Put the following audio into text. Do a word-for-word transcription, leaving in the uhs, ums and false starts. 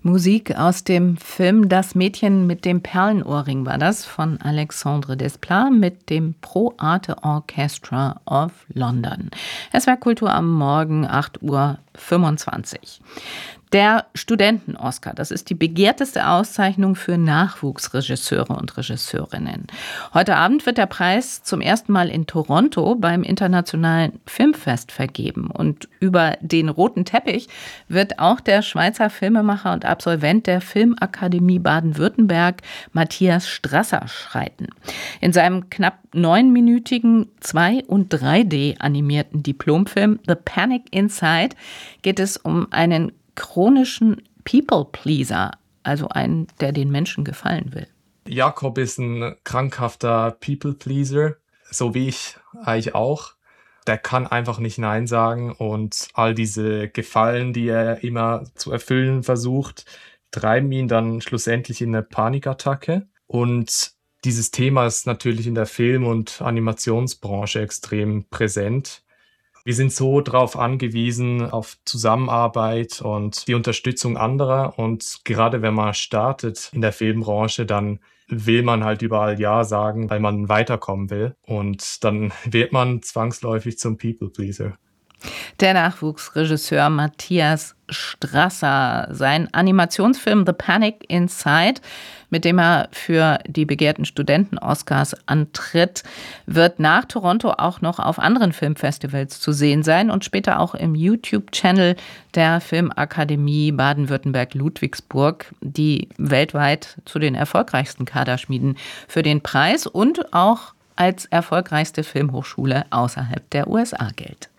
Musik aus dem Film Das Mädchen mit dem Perlenohrring war das, von Alexandre Desplat mit dem Pro Arte Orchestra of London. Es war Kultur am Morgen, acht Uhr fünfundzwanzig. Der Studenten-Oscar, das ist die begehrteste Auszeichnung für Nachwuchsregisseure und Regisseurinnen. Heute Abend wird der Preis zum ersten Mal in Toronto beim Internationalen Filmfest vergeben. Und über den roten Teppich wird auch der Schweizer Filmemacher und Absolvent der Filmakademie Baden-Württemberg, Matthias Strasser, schreiten. In seinem knapp neunminütigen zwei- und drei D animierten Diplomfilm The Panic Inside geht es um einen chronischen People-Pleaser, also einen, der den Menschen gefallen will. Jakob ist ein krankhafter People-Pleaser, so wie ich eigentlich auch. Der kann einfach nicht Nein sagen und all diese Gefallen, die er immer zu erfüllen versucht, treiben ihn dann schlussendlich in eine Panikattacke. Und dieses Thema ist natürlich in der Film- und Animationsbranche extrem präsent. Wir sind so darauf angewiesen, auf Zusammenarbeit und die Unterstützung anderer. Und gerade wenn man startet in der Filmbranche, dann will man halt überall Ja sagen, weil man weiterkommen will. Und dann wird man zwangsläufig zum People-Pleaser. Der Nachwuchsregisseur Matthias Strasser, sein Animationsfilm The Panic Inside, mit dem er für die begehrten Studenten-Oscars antritt, wird nach Toronto auch noch auf anderen Filmfestivals zu sehen sein und später auch im YouTube-Channel der Filmakademie Baden-Württemberg-Ludwigsburg, die weltweit zu den erfolgreichsten Kaderschmieden für den Preis und auch als erfolgreichste Filmhochschule außerhalb der U S A gilt.